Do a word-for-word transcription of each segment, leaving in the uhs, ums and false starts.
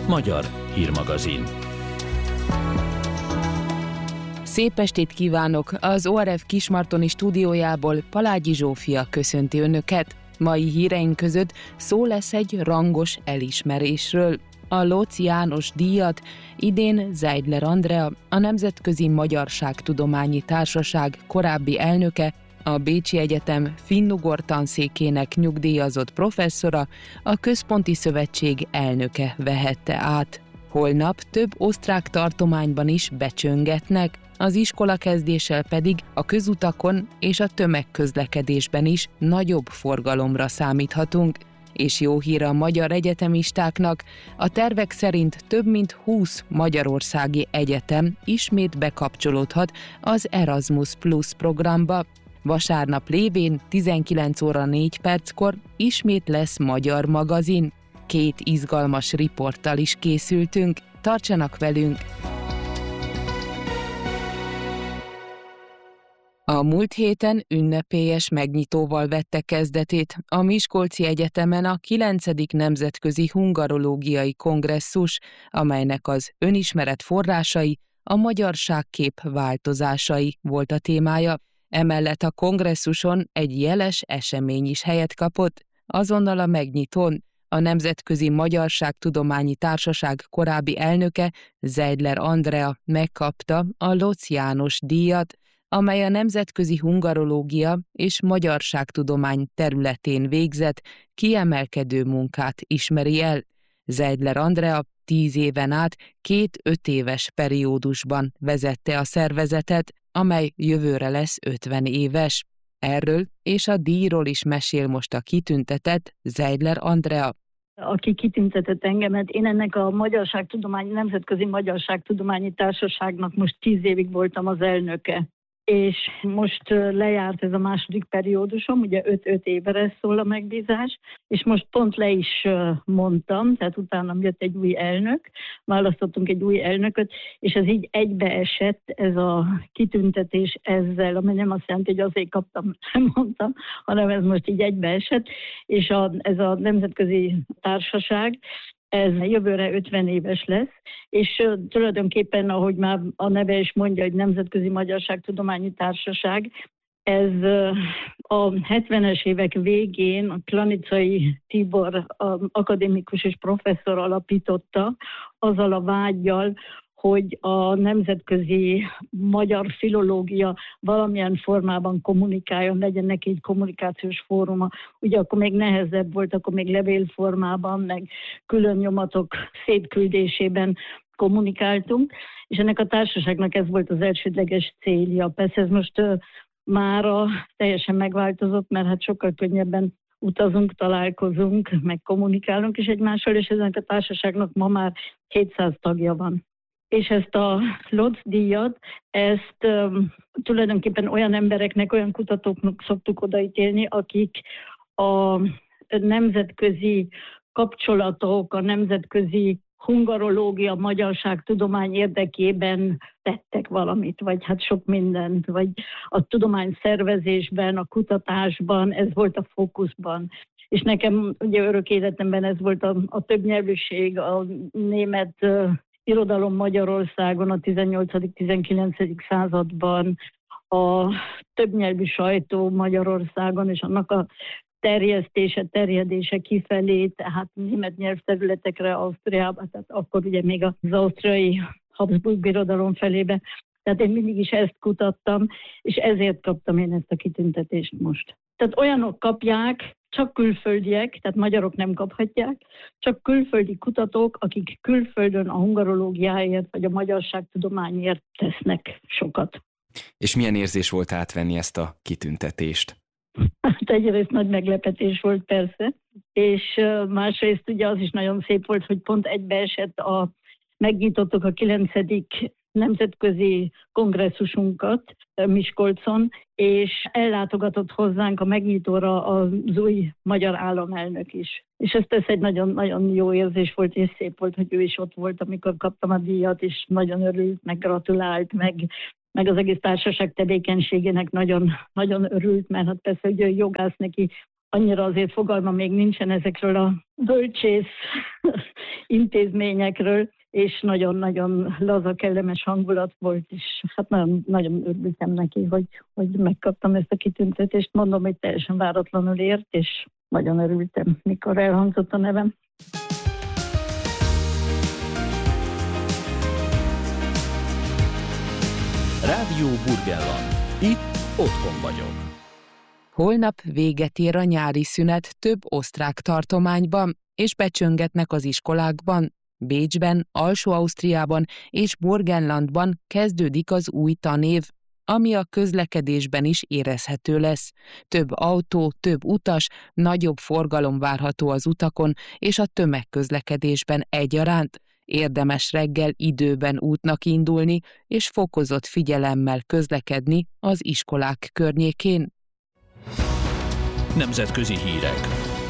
Magyar hírmagazin. Szép estét kívánok! Az o er ef Kismartoni stúdiójából Palágyi Zsófia köszönti Önöket. Mai híreink között szó lesz egy rangos elismerésről. A Lócz János díjat idén Zeidler Andrea, a Nemzetközi Magyarságtudományi Társaság korábbi elnöke, a Bécsi Egyetem finnugor tanszékének nyugdíjazott professzora, a Központi Szövetség elnöke vehette át. Holnap több osztrák tartományban is becsöngetnek, az iskolakezdéssel pedig a közutakon és a tömegközlekedésben is nagyobb forgalomra számíthatunk. És jó hír a magyar egyetemistáknak, a tervek szerint több mint húsz magyarországi egyetem ismét bekapcsolódhat az Erasmus Plus programba. Vasárnap lévén tizenkilenc óra négy perckor ismét lesz magyar magazin. Két izgalmas riporttal is készültünk, tartsanak velünk! A múlt héten ünnepélyes megnyitóval vette kezdetét a Miskolci Egyetemen a kilencedik Nemzetközi Hungarológiai Kongresszus, amelynek az önismeret forrásai, a magyarságkép változásai volt a témája. Emellett a kongresszuson egy jeles esemény is helyet kapott, azonnal a megnyitón a Nemzetközi Magyarságtudományi Társaság korábbi elnöke, Zeidler Andrea megkapta a Lócz János díjat, amely a nemzetközi hungarológia és magyarságtudomány területén végzett kiemelkedő munkát ismeri el. Zeidler Andrea tíz éven át két öt éves periódusban vezette a szervezetet, amely jövőre lesz ötven éves. Erről és a díjról is mesél most a kitüntetett Zeidler Andrea. Aki kitüntetett engemet, én ennek a Magyarságtudományi, Nemzetközi Magyarságtudományi Társaságnak most tíz évig voltam az elnöke. És most lejárt ez a második periódusom, ugye öt-öt évre szól a megbízás, és most pont le is mondtam, tehát utána jött egy új elnök, választottunk egy új elnököt, és ez így egybeesett, ez a kitüntetés ezzel, ami nem azt jelenti, hogy azért kaptam, nem mondtam, hanem ez most így egybeesett, és a, ez a Nemzetközi Társaság, ez jövőre ötven éves lesz, és uh, tulajdonképpen, ahogy már a neve is mondja, hogy Nemzetközi Magyarságtudományi Társaság, ez uh, a hetvenes évek végén a Klanicai Tibor a akadémikus és professzor alapította, azzal a vággyal, hogy a nemzetközi magyar filológia valamilyen formában kommunikáljon, legyen neki egy kommunikációs fóruma. Ugye akkor még nehezebb volt, akkor még levélformában, meg külön nyomatok szétküldésében kommunikáltunk, és ennek a társaságnak ez volt az elsődleges célja. Persze ez most uh, mára teljesen megváltozott, mert hát sokkal könnyebben utazunk, találkozunk, meg kommunikálunk is egymással, és ennek a társaságnak ma már kétszáz tagja van. És ezt a Lócz díjat, ezt um, tulajdonképpen olyan embereknek, olyan kutatóknak szoktuk odaítélni, akik a nemzetközi kapcsolatok, a nemzetközi hungarológia, magyarságtudomány érdekében tettek valamit, vagy hát sok mindent, vagy a tudományszervezésben, a kutatásban, ez volt a fókuszban. És nekem ugye örök életemben ez volt a, a többnyelvűség, a német uh, irodalom Magyarországon a tizennyolcadik-tizenkilencedik században, a többnyelvű sajtó Magyarországon, és annak a terjesztése, terjedése kifelé, tehát német nyelvterületekre, Ausztriába, tehát akkor ugye még az ausztriai Habsburg birodalom felébe. Tehát én mindig is ezt kutattam, és ezért kaptam én ezt a kitüntetést most. Tehát olyanok kapják, csak külföldiek, tehát magyarok nem kaphatják, csak külföldi kutatók, akik külföldön a hungarológiáért vagy a magyarságtudományért tesznek sokat. És milyen érzés volt átvenni ezt a kitüntetést? Hát egyrészt nagy meglepetés volt persze, és másrészt ugye az is nagyon szép volt, hogy pont egybeesett a, megnyitottuk a kilencedik nemzetközi kongresszusunkat Miskolcon, és ellátogatott hozzánk a megnyitóra az új magyar államelnök is. És ez tesz egy nagyon-nagyon jó érzés volt, és szép volt, hogy ő is ott volt, amikor kaptam a díjat, és nagyon örült, meg gratulált, meg, meg az egész társaság tevékenységének nagyon, nagyon örült, mert hát persze, hogy ő jogász, neki annyira azért fogalma még nincsen ezekről a bölcsész intézményekről, és nagyon-nagyon laza, kellemes hangulat volt, és hát nagyon, nagyon örültem neki, hogy, hogy megkaptam ezt a kitüntetést. Mondom, hogy teljesen váratlanul ért, és nagyon örültem, mikor elhangzott a nevem. Rádió Burgenland. Itt otthon vagyok. Holnap véget ér a nyári szünet több osztrák tartományban, és becsöngetnek az iskolákban. Bécsben, Alsó-Ausztriában és Burgenlandban kezdődik az új tanév, ami a közlekedésben is érezhető lesz. Több autó, több utas, nagyobb forgalom várható az utakon és a tömegközlekedésben egyaránt. Érdemes reggel időben útnak indulni, és fokozott figyelemmel közlekedni az iskolák környékén. Nemzetközi hírek.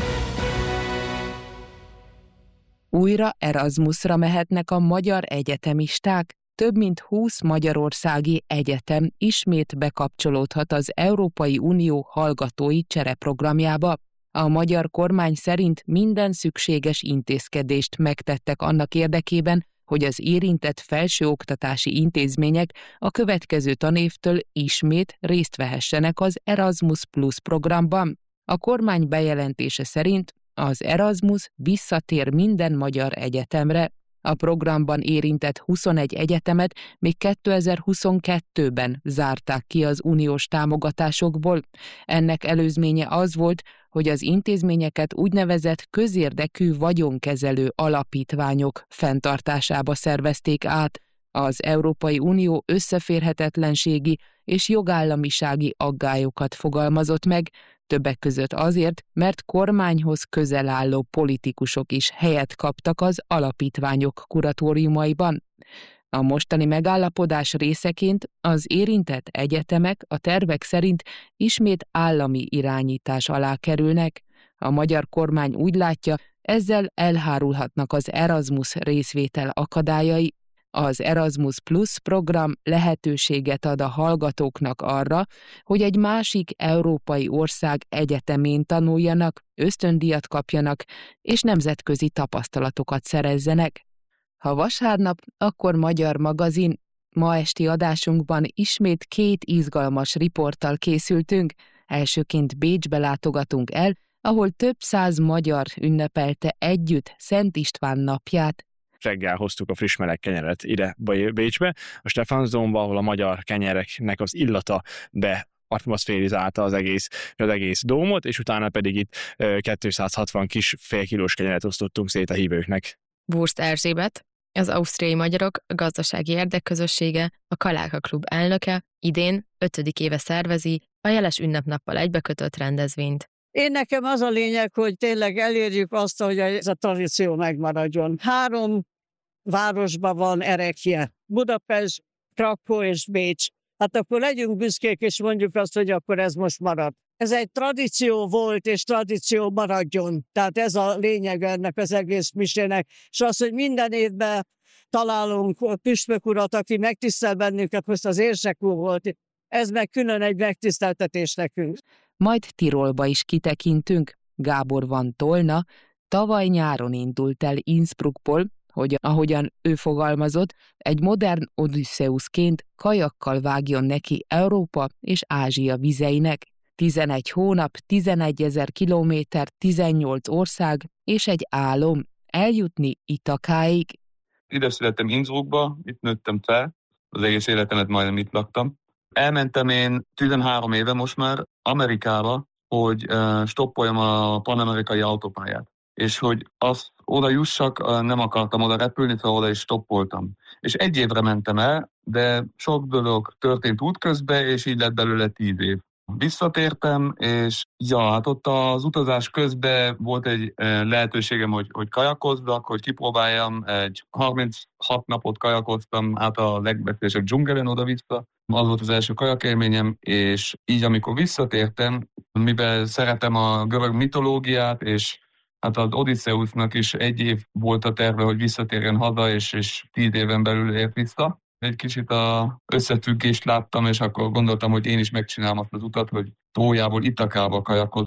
Újra Erasmusra mehetnek a magyar egyetemisták. Több mint húsz magyarországi egyetem ismét bekapcsolódhat az Európai Unió hallgatói csereprogramjába. A magyar kormány szerint minden szükséges intézkedést megtettek annak érdekében, hogy az érintett felsőoktatási intézmények a következő tanévtől ismét részt vehessenek az Erasmus Plus programban. A kormány bejelentése szerint az Erasmus visszatér minden magyar egyetemre. A programban érintett huszonegy egyetemet még kétezer-huszonkettőben zárták ki az uniós támogatásokból. Ennek előzménye az volt, hogy az intézményeket úgynevezett közérdekű vagyonkezelő alapítványok fenntartásába szervezték át. Az Európai Unió összeférhetetlenségi és jogállamisági aggályokat fogalmazott meg, többek között azért, mert kormányhoz közel álló politikusok is helyet kaptak az alapítványok kuratóriumaiban. A mostani megállapodás részeként az érintett egyetemek a tervek szerint ismét állami irányítás alá kerülnek. A magyar kormány úgy látja, ezzel elhárulhatnak az Erasmus részvétel akadályai. Az Erasmus Plus program lehetőséget ad a hallgatóknak arra, hogy egy másik európai ország egyetemén tanuljanak, ösztöndíjat kapjanak és nemzetközi tapasztalatokat szerezzenek. Ha vasárnap, akkor Magyar Magazin. Ma esti adásunkban ismét két izgalmas riporttal készültünk. Elsőként Bécsbe látogatunk el, ahol több száz magyar ünnepelte együtt Szent István napját. Reggel hoztuk a friss meleg kenyeret ide Bécsbe, a Stephansdomba, ahol a magyar kenyereknek az illata be atmoszférizálta az egész, az egész dómot, és utána pedig itt kétszázhatvan kis félkilós kenyeret osztottunk szét a hívőknek. Wurst Erzsébet, az ausztriai magyarok gazdasági érdekközössége, a Kaláka Klub elnöke idén ötödik éve szervezi a jeles ünnepnappal egybekötött rendezvényt. Én nekem az a lényeg, hogy tényleg elérjük azt, hogy ez a tradíció megmaradjon. Három városban van erekje, Budapest, Krakkó és Bécs. Hát akkor legyünk büszkék, és mondjuk azt, hogy akkor ez most marad. Ez egy tradíció volt, és tradíció maradjon. Tehát ez a lényeg ennek az egész misének. És az, hogy minden évben találunk püspök urat, aki megtisztel bennünket, most az érsek úr volt. Ez meg külön egy megtiszteltetés nekünk. Majd Tirolba is kitekintünk. Gábor van Tolna tavaly nyáron indult el Innsbruckból, hogy ahogyan ő fogalmazott, egy modern Odüsszeuszként kajakkal vágjon neki Európa és Ázsia vizeinek. tizenegy hónap, tizenegyezer kilométer, tizennyolc ország és egy álom eljutni Ithakáig. Ide születtem Innsbruckba, itt nőttem fel, az egész életemet majdnem itt laktam. Elmentem én tizenhárom éve most már Amerikába, hogy uh, stoppoljam a panamerikai autópályát. És hogy azt oda jussak, uh, nem akartam oda repülni, szóval oda is stoppoltam. És egy évre mentem el, de sok dolog történt útközben, és így lett belőle tíz év. Visszatértem, és ja, hát ott az utazás közben volt egy uh, lehetőségem, hogy, hogy kajakozzak, hogy kipróbáljam. Egy harminchat napot kajakoztam át a legbeszélesebb dzsungelen oda-vissza. Az volt az első kajakélményem, és így amikor visszatértem, mivel szeretem a görög mitológiát, és hát az Odüsszeusznak is egy év volt a terve, hogy visszatérjen haza, és, és tíz éven belül ért vissza. Egy kicsit a összefüggést láttam, és akkor gondoltam, hogy én is megcsinálom azt az utat, hogy Trójából Ithakába kajakozok,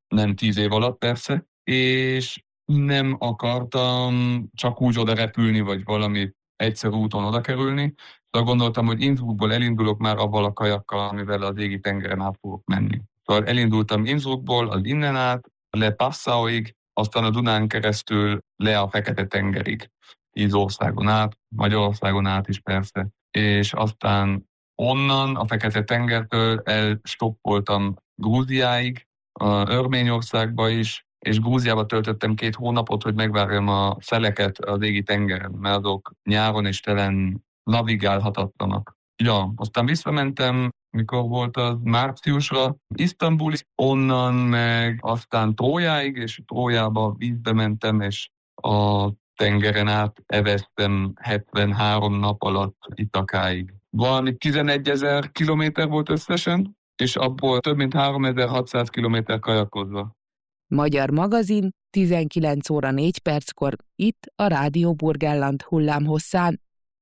nem tíz év alatt persze, és nem akartam csak úgy oda repülni, vagy valami egyszer úton oda kerülni. Szóval gondoltam, hogy Innsbruckból elindulok már avval a kajakkal, amivel az égi tengeren át fogok menni. Szóval elindultam Innsbruckból, az innen át, le Passauig, aztán a Dunán keresztül le a Fekete-tengerig, Ízországon át, Magyarországon át is persze. És aztán onnan, a Fekete-tengertől elstoppoltam Grúziáig, a Örményországba is, és Grúziába töltöttem két hónapot, hogy megvárjam a szeleket az égi tengeren, mert azok nyáron és telen navigálhatatlanak. Ja, aztán visszamentem, mikor volt az márciusra, Isztambul, onnan meg aztán Trójáig, és Trójába vízbe mentem, és a tengeren át eveztem hetvenhárom nap alatt Itakáig. Valami tizenegyezer kilométer volt összesen, és abból több mint háromezer-hatszáz kilométer kajakozva. Magyar magazin, tizenkilenc óra négy perckor, itt a Rádió Burgenland hullámhosszán.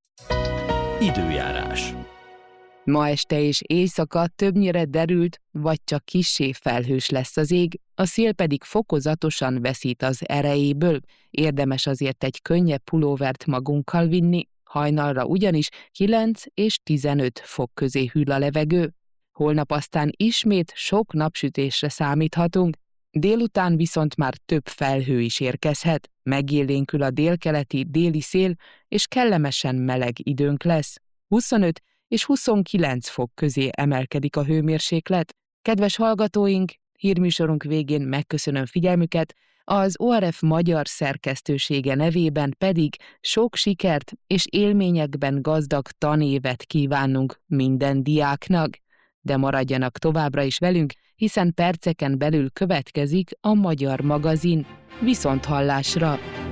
Időjárás. Ma este és éjszaka többnyire derült, vagy csak kissé felhős lesz az ég, a szél pedig fokozatosan veszít az erejéből. Érdemes azért egy könnyebb pulóvert magunkkal vinni, hajnalra ugyanis kilenc és tizenöt fok közé hűl a levegő. Holnap aztán ismét sok napsütésre számíthatunk, délután viszont már több felhő is érkezhet, megélénkül a délkeleti déli szél, és kellemesen meleg időnk lesz. huszonöt és huszonkilenc fok közé emelkedik a hőmérséklet. Kedves hallgatóink, hírműsorunk végén megköszönöm figyelmüket, az o er ef magyar szerkesztősége nevében pedig sok sikert és élményekben gazdag tanévet kívánunk minden diáknak. De maradjanak továbbra is velünk, hiszen perceken belül következik a Magyar Magazin. Viszonthallásra!